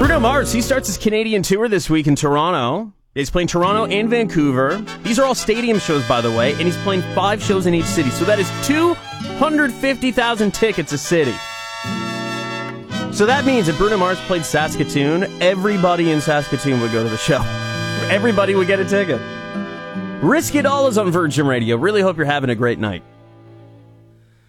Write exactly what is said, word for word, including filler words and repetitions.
Bruno Mars, he starts his Canadian tour this week in Toronto. He's playing Toronto and Vancouver. These are all stadium shows, by the way, and he's playing five shows in each city. So that is two hundred fifty thousand tickets a city. So that means if Bruno Mars played Saskatoon, everybody in Saskatoon would go to the show. Everybody would get a ticket. Risk It All is on Virgin Radio. Really hope you're having a great night.